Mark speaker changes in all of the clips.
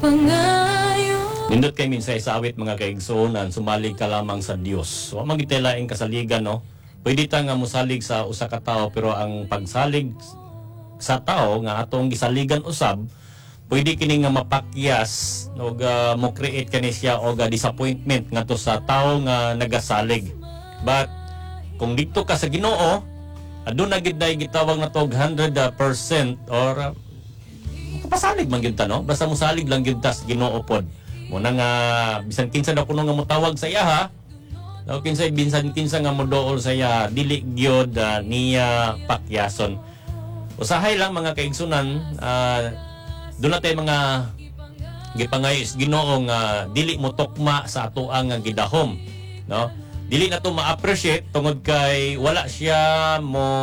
Speaker 1: Nindot kay minsay sa awit mga kaigsuonan, sumalig ka lamang sa Dios. Wa magitelaing kasaligan, no? Pwede ta nga musalig sa usa ka tawo, pero ang pagsalig sa tawo nga atong gisaligan usab, pwede kini nga mapakyas o mo create kani siya og disappointment ngadto sa tawo nga nagasalig. But kung dito ka sa Ginoo, aduna gid na gitawag na tog 100% or kapasalig man gyud ta, no? Basta musalig lang gyud ta sa Ginoo pod. Muna nga bisan kinsa na kuno nga motawag sa iya, ha? No, bisan kinsa nga modool sa iya, dili gyud niya pakyason. Usahay lang mga kaigsunan, doon natin mga gipangayos Ginoo nga dili mo tukma sa atoang gidahom, no? Dili na to ma-appreciate tungod kay wala siya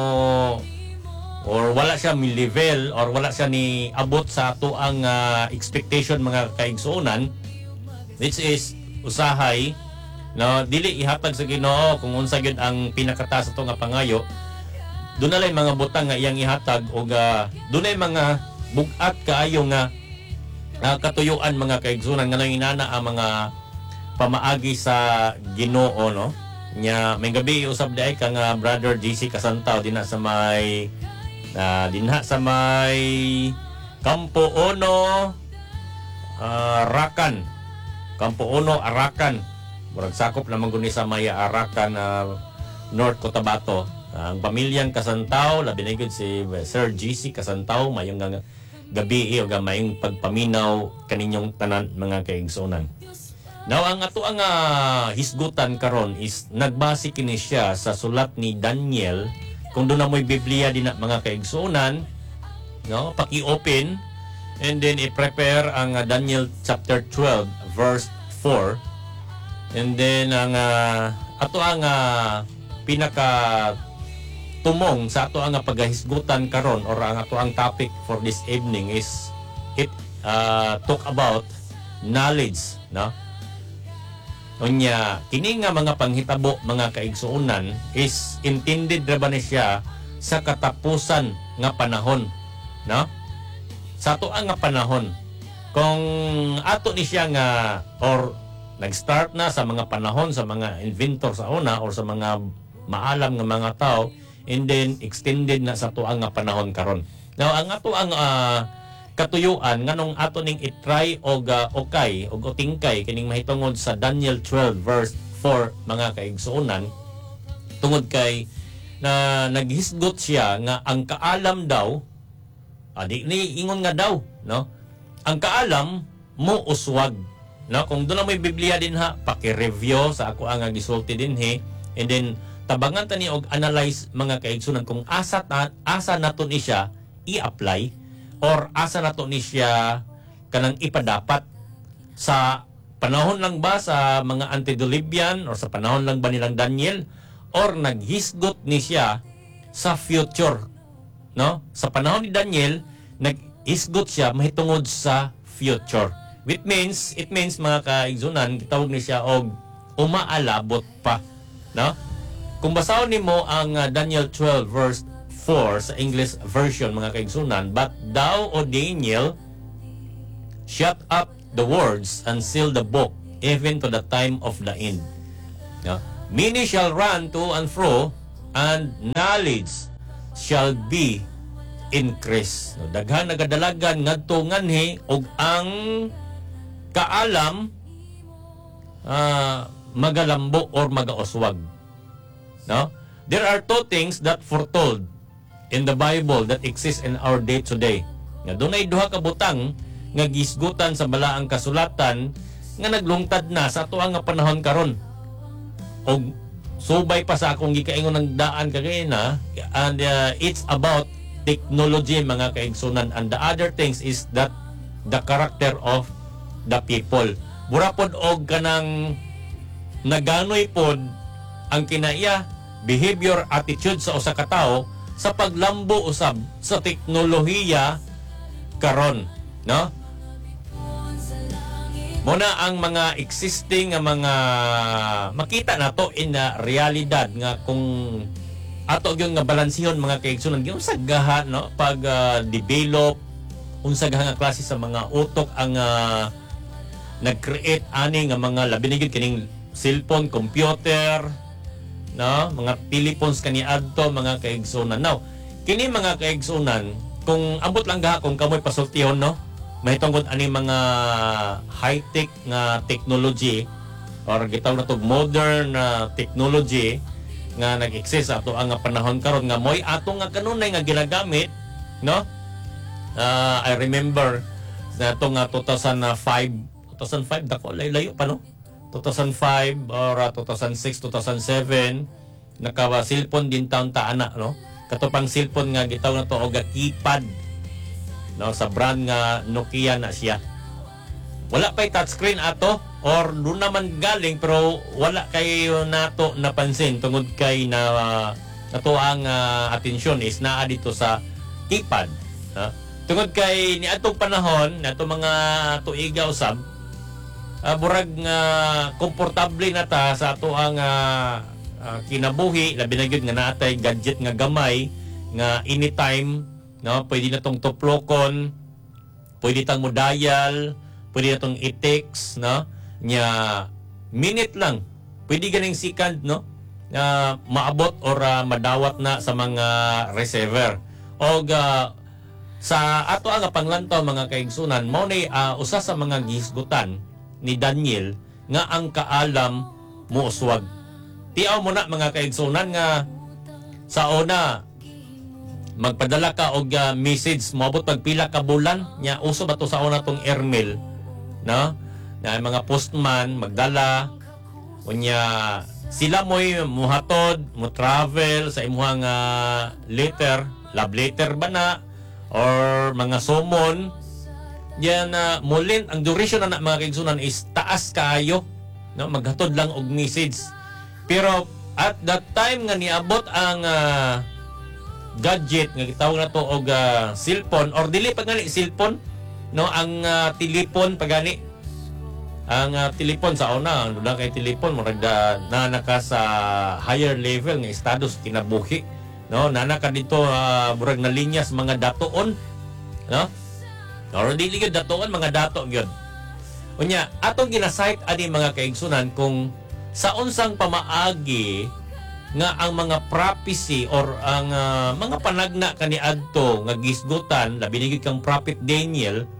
Speaker 1: mi level or wala siya ni abot sa atoang expectation mga kaigsuonan, which is usahay, no? Dili ihatag sa Ginoo kung unsa gyud ang pinakataas ato nga pangayo. Doon na lang mga butang nga iyang ihatag o doon na mga bugat kaayo nga katuyuan mga kaigsunan nga nanginana ang mga pamaagi sa Ginoo, no? Nya may gabi usab daay ka nga brother GC Kasantaw dinha sa may Campo Ono Arakan. Campo Ono Arakan. Murag sakop lamang guni sa may Arakan North Cotabato. Ang pamilyang Kasantaw, labi na gud si Sir GC Kasantaw, mayong nga gabi o mayong pagpaminaw kaninyong tanan mga kaigsunan. Now ang ato ang hisgutan karon is nagbase kini siya sa sulat ni Daniel. Kung doon na mo'y Biblia din na mga kaigsunan, no, paki-open and then i-prepare ang Daniel chapter 12 verse 4. And then ang ato ang pinaka tumong sa ato ang paghisgutan karon or ang ato ang topic for this evening is talk about knowledge, no? Unya kini nga mga panghitabo mga kaigsuonan is intended ra ba ni siya sa katapusan nga panahon, no? Sa ato ang panahon, kung ato ni siya nga or nag-start na sa mga panahon sa mga inventor sa una or sa mga maalam nga mga tao, and then extended na sa tuang nga panahon karon. Now ang ato ang katuyuan nganong ato ning i-try og okay og tingkay kining mahitungod sa Daniel 12 verse 4 mga kaigsuonan, tungod kay na naghisgot siya nga ang kaalam daw di ni ingon nga daw, no? Ang kaalam mo uswag, no? Kung doon may Biblia din ha, paki-review sa ako ang gisulti din and then tabangan tani og analyze mga kaigsunan kung asa nato ni siya i-apply or asa nato ni siya kanang ipadapat sa panahon lang ba sa mga antediluvian or sa panahon lang ba nilang Daniel or naghisgot ni siya sa future, no? Sa panahon ni Daniel naghisgot siya mahitungod sa future, which means it means mga kaigsunan gitawag ni siya og umaalabot pa, no? Kung basahon nimo ang Daniel 12 verse 4 sa English version mga kaigsunan, but thou, O Daniel, shut up the words and seal the book even to the time of the end. No? Many shall run to and fro, and knowledge shall be increased. No? Daghan nagadalagan ngadto nganhi og ang kaalam magalambo or magauswag. No? There are two things that foretold in the Bible that exist in our day today. Nga dunay duha ka butang nga gisgutan sa balaang kasulatan nga naglungtad na sa atuang nga panahon karon. Og subay pa sa akong gikaingon ng daan kagayna, and it's about technology mga kaigsunan, and the other things is that the character of the people. Burapod og kanang naganoy pod ang kinaiya behavior, attitude sa usa ka tawo sa paglambo usab sa teknolohiya karon, no? Muna ang mga existing nga mga makita nato in realidad nga kung ato gyud nga balansihon mga kaigsunan gyud sa gaha, no, pag develop unsa nga klase sa mga utok ang nag-create ani nga mga labi na gyud kining cellphone, computer, no, mga telephones kani adto mga kaigsunan. Now, kini mga kaigsunan, kung ambot lang kung kamoy pasultihon, no, mahitungod ani mga high-tech nga technology or gitawag na to modern technology nga nag-exist ato ang panahon karon nga moy ato nga kanunay nga ginagamit, no. I remember na ito nga 2005 dako layo pa, no, 2005 or 2006 2007 naka cellphone din taon taana, no, katupang cellphone nga gitawag na to og keypad, no, sa brand nga Nokia na siya. Wala pa'y touchscreen ato or doon naman galing pero wala kayo nato napansin tungod kay na nato ang atensyon is naa dito sa keypad, ha? Tungod kay ni atong panahon nato mga tuiga usab burag nga komportable na ta sa ato ang kinabuhi, labi na gyud nga naatay gadget nga gamay nga anytime, no, pwede na tong tuplokon, pwede tang mo dial, pwede na tong i-text, no, nya minute lang pwede ganing second, no, maabot or madawat na sa mga receiver. O sa ato ang panglantaw mga kaigsunan, mao ni usa sa mga gisgutan ni Daniel nga ang kaalam mo uswag. Tiaw mo na mga kaigsunan nga sa una magpadala ka og message moabot pagpila ka bulan nya uso ba to sa una tong airmail, no, na mga postman magdala unya sila mo'y muhatod mo travel sa imuhang letter, love letter ba na or mga summon yan. Mulin ang duration na mga kaigsunan is taas kaayo, no, maghatod lang og message. Pero at that time nga niabot ang gadget nga gitawag na to og cellphone or dili pa gani cellphone, no, ang telepon pagani ang telepon sa una ang kay telepon murag na naka sa higher level nga estados kinabuhi, no, nanaka dito murag na linyas mga datoon, no, or dili gyud datoon mga dato gyud. Unya atong ginasight ani mga kaigsunan kung sa unsang pamaagi nga ang mga prophecy or ang mga panagna kaniadto nga gisgutan labi na gyud kang prophet Daniel,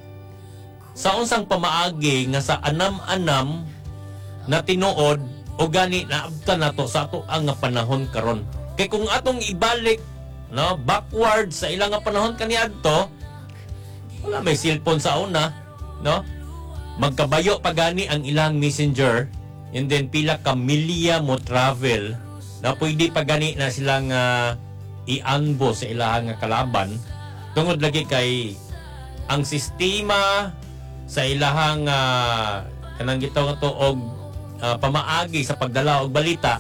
Speaker 1: sa unsang pamaagi nga sa anam-anam na tinuod o gani naabtan nato sa ato ang panahon karon. Kay kung atong ibalik, no, backward sa ilang nga panahon kaniadto, wala may cellphone sa una, no, magkabayo pa gani ang ilang messenger and then pila ka milya mo travel na pwede pa gani na silang ianbo sa ilang kalaban tungod lagi kay ang sistema sa ilahang kanang gitawag to og pamaagi sa pagdala og balita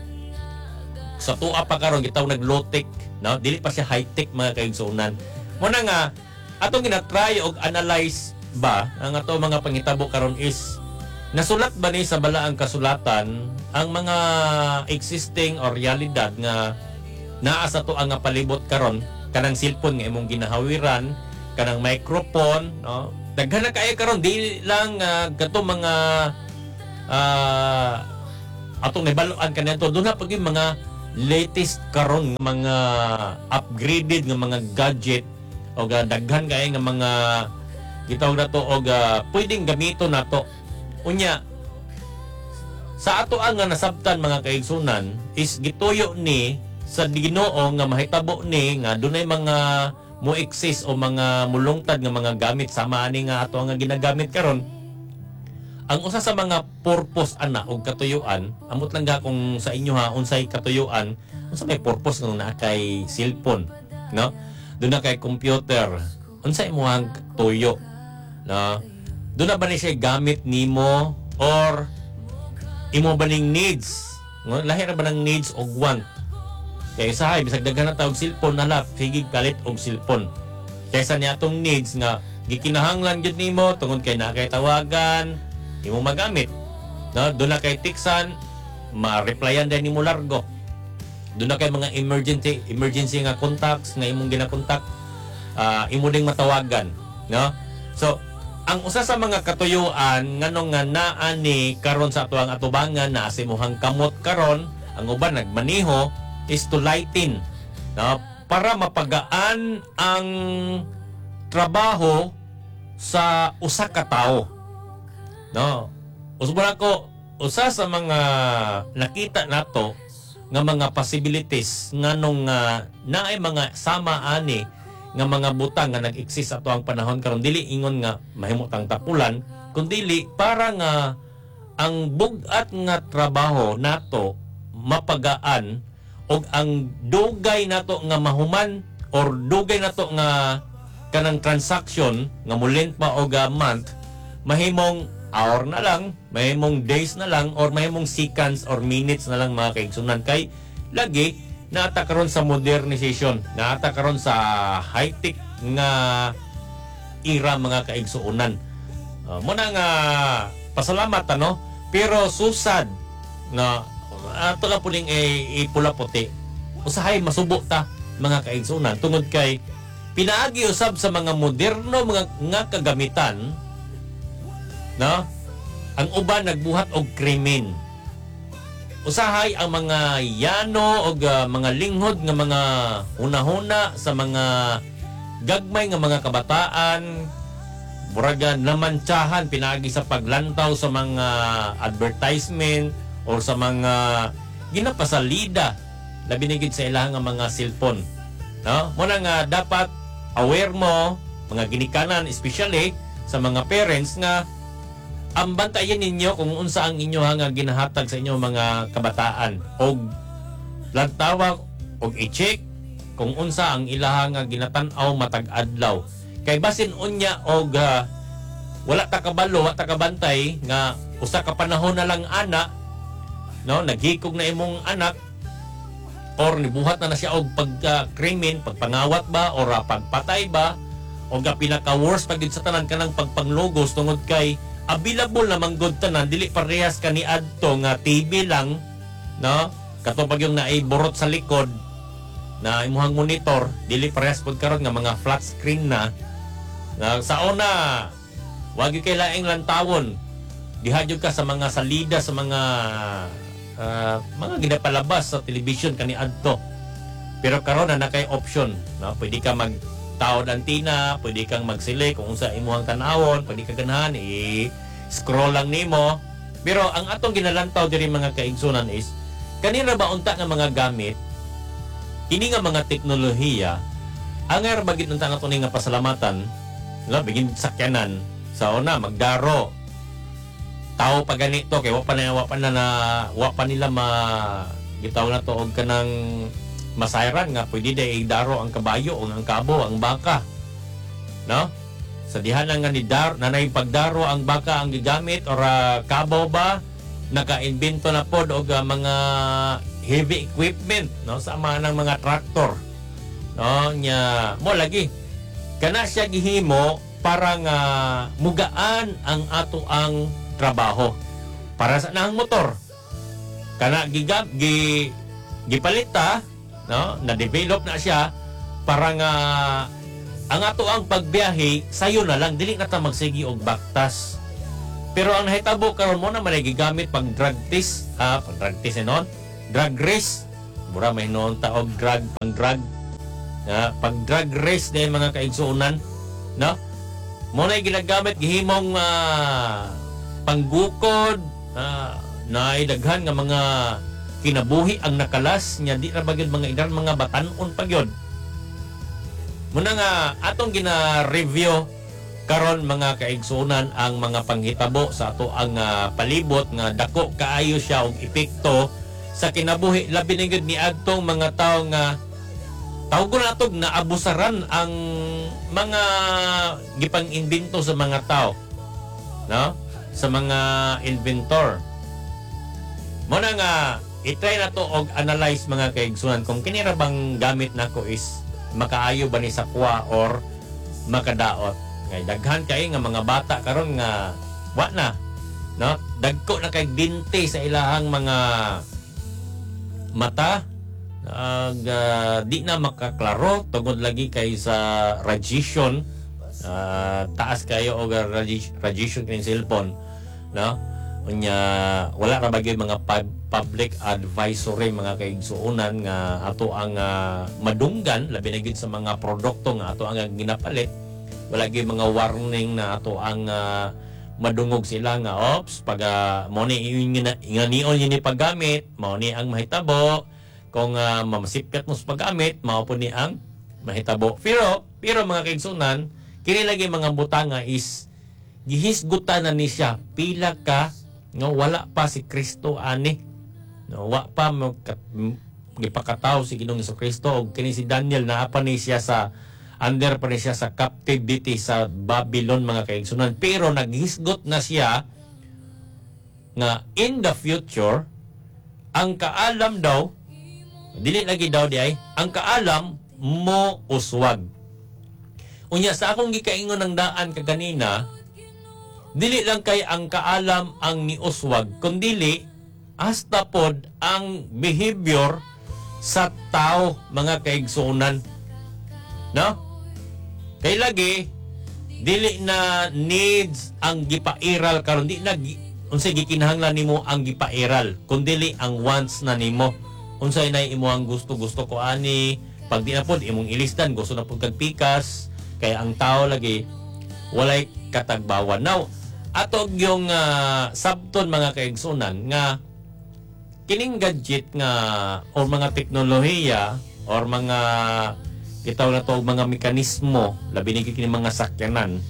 Speaker 1: sa tuwa pa karon gitawag nag low tech, no, dili pa siya high tech mga kaigsunan. Muna nga atong gina-try og analyze ba ang ato mga pangitabo karon is nasulat ba ni sa balaang kasulatan ang mga existing or realidad nga naa sa to ang palibot karon, kanang cellphone nga imong ginahawiran, kanang microphone, no, daghan na kay karon di lang gato mga atong nabaluan kanito do na pag yung mga latest karon nga mga upgraded nga mga gadget o daghan kay nga mga gitawag na to og pwedeng gamito nato. Unya sa ato ang nga nasabtan mga kaigsunan is gituyo ni sa Ginoo nga mahitabo ni nga dunay mga mo exist o mga mulungtad nga mga gamit sama ani nga ato nga ginagamit karon. Ang usa sa mga purpose ana og katuyuan, amot lang kung sa inyo unsay katuyuan, unsa may purpose nga naa kay cellphone, no? Doon na kay computer, unsay imong tuyo, no? Doon na ba ni siya gamit nimo or imo ba ning needs, no? Lahi ra ba ng needs og want? Kaya sa bisag daghan na tawag cellphone na sige kalit og cellphone. Kaysa niya atong needs nga gikinahanglan gyud nimo tungod kay naa kay tawagan, imo magamit, no? Doon na kay tiksan, ma-replyan din nimo largo. Doon na kay mga emergency nga contacts nga imong ginakontak. imo ding matawagan, no? So ang usa sa mga katuyuan nganong nga naa ni karon sa atuang atubangan na asimuhang kamot karon, ang uban nagmaneho is to lighten, no? Para mapagaan ang trabaho sa usa ka tawo, no? Usbon ako usa sa mga nakita nato nga mga possibilities nganong naay mga sama ani nga mga butang nga nag-exist ato ang panahon karon, dili ingon nga mahimutang tapulan, kundi para nga ang bugat nga trabaho nato mapagaan og ang dugay nato nga mahuman or dugay nato nga kanang transaction nga mulent pa og month mahimong hour na lang, mahimong days na lang, or mahimong seconds or minutes na lang mga kaigsunan. Kay lagi naata karon sa modernization, naata karon sa high-tech nga era mga kaigsuonan. Muna nga pasalamat ano, pero susad na ato lang puling ipula puti. Usahay masubo ta mga kaigsuonan tungod kay pinaagi usab sa mga moderno mga nga kagamitan, no? Ang uban nagbuhat og krimen. Usahay ang mga yano o mga linghod nga mga hunahuna sa mga gagmay nga mga kabataan, buraga namantsahan pinaagi sa paglantaw sa mga advertisement or sa mga ginapasalida labi na gid sa ilang nga mga cellphone, no? Muna nga dapat aware mo mga ginikanan, especially sa mga parents, nga ang bantayan ninyo kung unsa ang inyo nga ginahatag sa inyo mga kabataan, og lantawa og i-check kung unsa ang ilaha nga ginatan-aw matag adlaw. Kay basin unya og wala ta kabalo, wala ta kabantay nga usa ka panahon na lang ana, no, naghikog na imong anak or nibuhat na siya og pagkrimen, pagpangawat ba or pagpatay ba, o pinaka worst pag sa tanan kanang pagpanglogos tungod kay available na manggod tanan, dili parehas kani adto nga TV lang, no? Kato pag yung naiborot sa likod na imuhang monitor, dili parehas pud karon nga mga flat screen na. Sa una wag gyud kay laing lantawon, diha jud ka sa mga salida sa mga ginapalabas sa television kani adto. Pero karon na kay option, no? Pwede ka magtaod antina, pwede kang magsili kung unsa imuhang tanawon, pwede ka ganahan scroll lang nimo. Pero ang atong ginalantaw diri mga kaigsunan is kanira ba unta nga mga gamit kini nga mga teknolohiya ang bagid unta nga tunay nga pasalamatan, no? Bigin sakyanan sa una magdaro tao pa ganito kay wa pa nila gitaw na to og kanang masayran nga pwede day idaro ang kabayo o ang kabo, ang baka, no? Sa diha nga ni nanay pagdaro ang baka ang gigamit or kabo ba, naka-invento na pod og mga heavy equipment, no, sa ng mga traktor, no, nya mo lagi kana siya gihimo para nga mugaan ang ato ang trabaho. Para sa nang motor kana gipalita, no, na-develop na siya para nga ang ato ang pagbiyahe sayo na lang, dili na ta magsigi og baktas. Pero ang nahitabo karon mo na gigamit pag drug test, drug race, mura may noon ta og pag drug race dahil mga kaigsuunan, no? Mo na ginagamit gihimong panggukod, na daghan nga mga kinabuhi ang nakalas nya di ra bagid mga idan mga batan-on pagyod. Muna nga atong gina-review karon mga kaigsunan ang mga panghitabo sa ato ang palibot nga dako kaayo siya og epekto sa kinabuhi labi na gyud ni adtong mga tawo nga tawgon natog na abusaran ang mga gipang-imbento sa mga tao, no? Sa mga inventor. Muna nga i-try na to og analyze mga kaigsunan kung kinira bang gamit nako is makaayo ba ni sakwa or makadaot. Ngay daghan kay nga mga bata karon nga wa na, no? Dagko na kay binti sa ilahang mga mata, di na makaklaro tungod lagi kay sa radiation, taas kayo og radiation kay cellphone, no? Unya wala ra bagay mga public advisory mga kaigsuonan nga ato ang madunggan labi na gid sa mga produkto nga ato ang ginapalit. Wala gyud mga warning na ato ang madungog sila nga ops pag mo ni inganion yun ni paggamit, mao ni ang mahitabo kung mamasipkat mo sa paggamit, mao po ni ang mahitabo. Pero mga kaigsuonan, kini lagi mga butanga is gihisgutan na ni siya pila ka no wala pa si Kristo ani, no wa pa gipakataw si Ginoong Kristo og kini si Daniel naa pa ni siya sa under pa ni siya sa captivity sa Babylon mga kaigsunan, pero naghisgot na siya nga in the future ang kaalam daw dili lagi daw di ay ang kaalam mo uswag. Unya sa akong gikaingon ng daan kaganina, dili lang kay ang kaalam ang niuswag, kundili hasta pod ang behavior sa tao mga kaigsunan, no? Kay lagi dili na needs ang gipairal karon, di na unsay gikinahanglan nimo ang gipairal, kundili ang wants na nimo. Unsay nay imo ang gusto ko ani, pag di na pod imong ilistan gusto na pod kag pikas, kay ang tao lagi walay katagbawan. Now atog yung sabton mga kaigsunan nga kining gadget nga or mga teknolohiya or mga kitaw na to mga mekanismo labi ni kini mga sakyanan,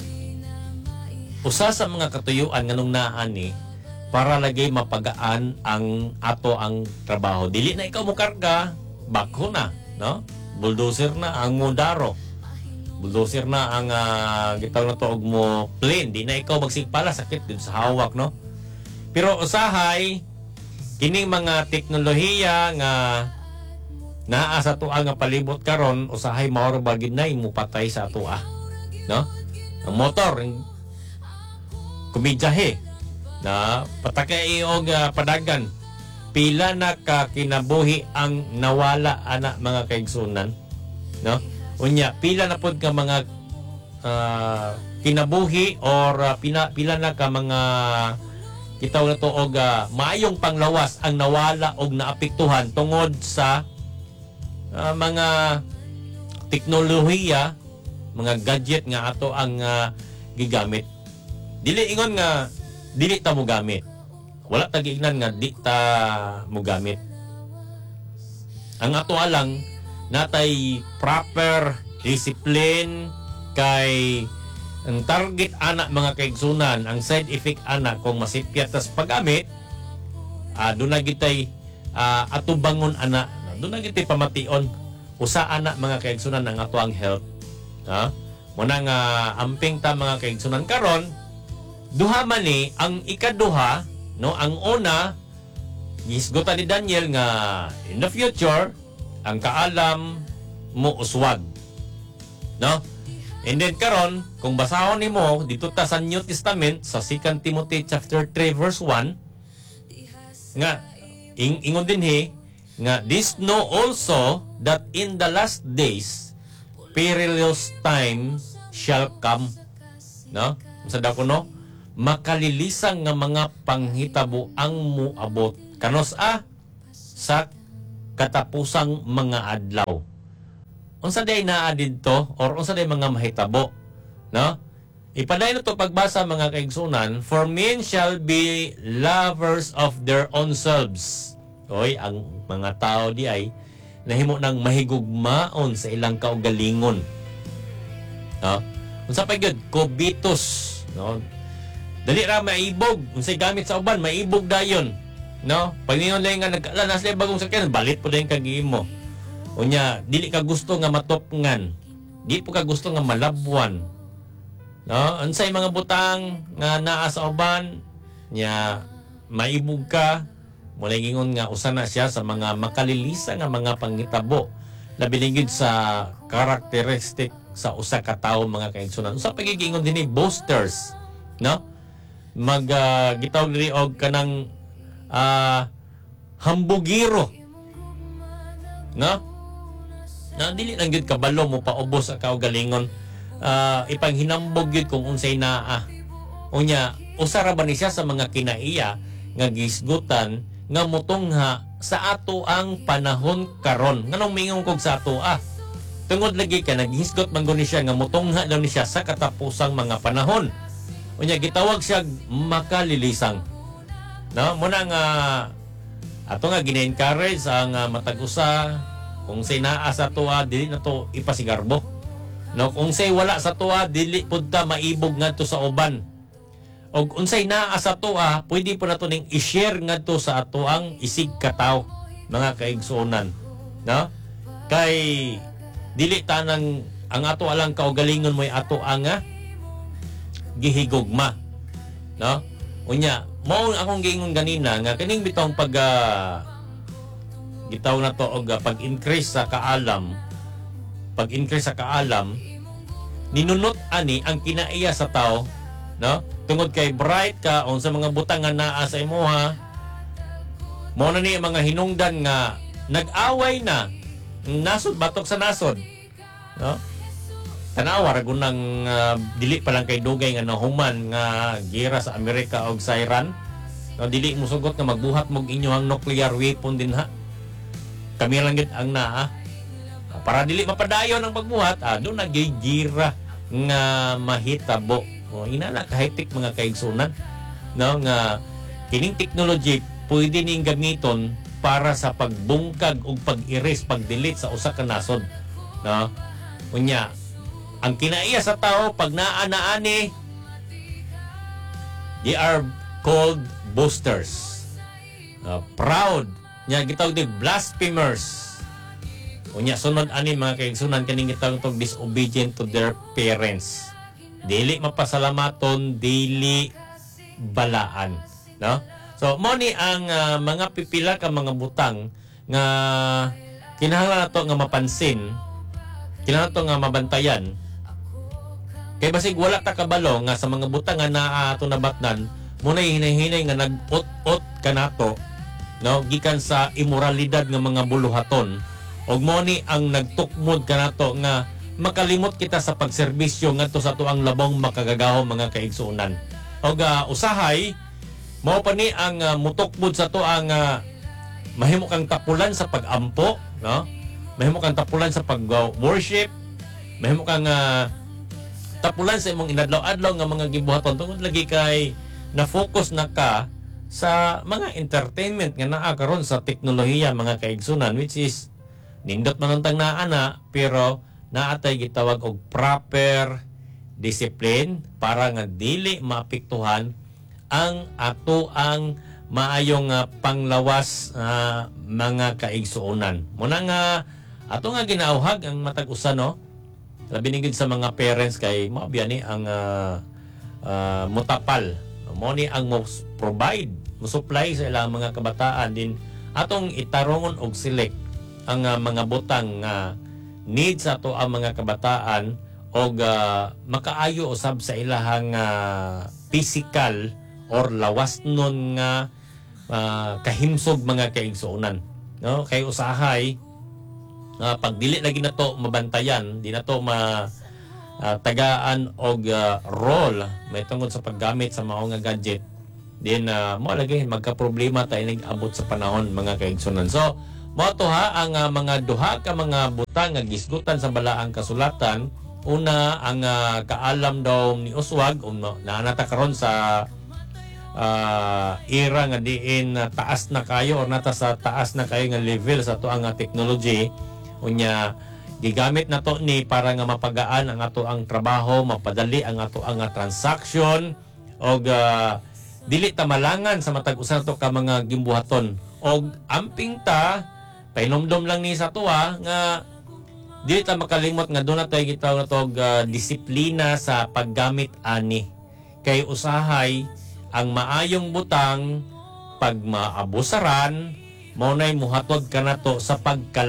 Speaker 1: usa sa mga katuyuan nganong naan ni para lagi mapagaan ang ato ang trabaho. Dili na ikaw mo karga, bako na, no? Bulldozer na ang mudaro. Bulldozer na ang gitaw na to og mo plane, di na ikaw magsigpala, sakit din sa hawak, no? Pero usahay kining mga teknolohiya nga naa sa tuwa nga palibot karon, usahay mao ra gid na mo patay sa tuwa, no? Ang motor kumidyahe na patakay og padagan, pila na ka kinabuhi ang nawala ana mga kaigsunan, no? Unya pila na pod ka mga kinabuhi or pila na ka mga kitaw na to og maayong panglawas ang nawala og naapektuhan tungod sa mga teknolohiya, mga gadget nga ato ang gigamit. Dili ingon nga dili ta mo gamit, wala ta giingnan nga di ta mo gamit. Ang ato alang natay proper discipline kay ang target anak mga kaigsunan, ang side effect anak kung masipyat tas paggamit, doon na gitay atubangon anak, doon na gitay pamation usa anak mga kaigsunan ang ato ang health, ha? Muna nga amping ta mga kaigsunan karon duha man ni ang ikaduha, no? Ang una gisgutan ni Daniel nga in the future ang kaalam mo uswag, no? And then karon kung basahon nimo dito ta sa New Testament sa 2 Timothy chapter 3 verse 1 nga ingon din nga this know also that in the last days perilous times shall come, no? Sa dako no makalilisang nga mga panghitabo ang muabot kanos sa katapusang mga adlaw. Unsa day naa didto or unsa day mga mahitabo, no? Ipadayon to pagbasa mga kaigsunan, for men shall be lovers of their own selves. Oy, ang mga tao di ay nahimo nang mahigugmaon sa ilang kaugalingon. No? Unsa pa gyud covetous, no? Dali ra maibog, unsay gamit sa uban maibog dayon, no? Pag ningon lang nga nagkalanas lay bagong sakyan, balit po din kag imo. Unya, dili ka gusto nga matopngan. Di po ka gusto nga malabwan. No? Unsay mga butang nga naa sa uban, nya maibog ka, mula gingon nga usa na siya sa mga makalilisa nga mga panghitabo. Labi ligid sa karakteristik sa usa ka tawo mga kaigsunan. Usa pagigingon dinhi boasters, no? Gitawag diri og kanang hambugiro. no? Na dili lang gyud kabalo mo paubos sa kaugalingon. Ipanghinambog gyud kung unsay naa. Unya, usa ra ba ni siya sa mga kinaiya nga gisgutan nga motongha sa ato ang panahon karon. Nganong mingon kog sa ato tungod lagi ka naghisgot man ni siya nga motongha daw ni siya sa katapusang mga panahon. Unya gitawag siya makalilisang. No, muna nga ato nga gina-encourage ang matag usa kung say naa sa tuwa dili na to ipasigarbo. No, kung say wala sa tuwa dili pud ta maibog ngadto sa uban. Og unsay naa sa tuwa pwede po nato ning i-share ngadto sa ato ang isig kataw mga kaigsuonan. No? Kay dili tanang ang ato alang kaugalingon mo'y ato ang gihigugma. No? Unya, mao akong giingon ganina nga kaning bitong pag gitaw na to og pag-increase sa kaalam, ninunot ani ang kinaiya sa tao, no? Tungod kay bright ka on sa mga butang nga naa sa imuha, mo na ni mga hinungdan nga nag-away na nasod batok sa nasod, no? Tanawa ra gunang dili pa lang kay dugay nga nahuman nga gera sa Amerika og sa Iran. No, dili mo sugot nga magbuhat mog inyong nuclear weapon din ha. Kami lang gid ang naa. Para dili mapadayon ang pagbuhat, do nagigira nga mahitabo. O inana ka high-tech mga kaigsunan, no, nga kining technology pwede ning gamiton para sa pagbungkag ug pag-erase, pag-delete sa usa ka nasod, no? Unya, ang kinaiya sa tao pag naa-naani, they are called boasters. Proud, nya gitawag dig blasphemers. Unya sunod ani mga kaigsunan kaning gitawag tog disobedient to their parents. Dili mapasalamaton, dili balaan, no? So mo ni ang mga pipila ka mga butang nga kinahanglan nato nga mapansin, kinahanglan nato nga mabantayan. Kay basig wala ta kabalo nga sa mga butang nga naa ato nabatnan, muna hinay-hinay nga nag-ut-ut kanato, no, gikan sa immoralidad nga mga buluhaton. Og mo ni ang nagtukmod kanato nga makalimot kita sa pagserbisyo ngadto sa tuang labong makagagahom mga kaigsuonan. Og usahay mao pa ni ang mutukmod sa tuang mahimo kang tapulan sa pagampo, no? Mahimo kang tapulan sa pag-worship, mahimo kang tapulan sa imong inadlaw-adlaw nga mga gibuhaton tungod lagi kay na-focus na ka sa mga entertainment nga naa karon sa teknolohiya mga kaigsunan, which is nindot man untang naa na pero naatay gitawag og proper discipline para nga dili maapektuhan ang ato ang maayong panglawas mga kaigsuonan. Muna nga ato nga ginauhag ang matag usa, no? Labi ni gid sa mga parents kay mao biya ni ang mutapal. Mo ni ang mo provide, mo supply sa ilang mga kabataan din atong itarongon og select ang mga butang needs ato ang mga kabataan og makaayo usab sa ilahang physical or lawas nun nga kahimsog mga kaigsuonan, no? Kay usahay pag dili lagi na to mabantayan, di na to tagaan og role may tungod sa paggamit sa mao nga gadget, then mo lagi magka-problema tayo nag-abot sa panahon mga kaigsuonan. So mo to ang mga duha ka mga butang nga gisgutan sa balaang kasulatan. Una, ang kaalam daw ni Uswag naanata karon sa era nga diin taas na kayo or nata sa taas na kayo nga level sa to ang technology. Unya gigamit na to ni para nga mapagaan ang ato ang trabaho, mapadali ang ato ang transaction og dili ta malangan sa matag usa to ka mga gimbuhaton. Og amping ta painomdom lang ni sa tuwa nga dili ta makalimot nga doon na tayo gitawag na to disiplina sa paggamit ani. Kay usahay ang maayong butang pag maabusaran, maunay muhatod ka na to sa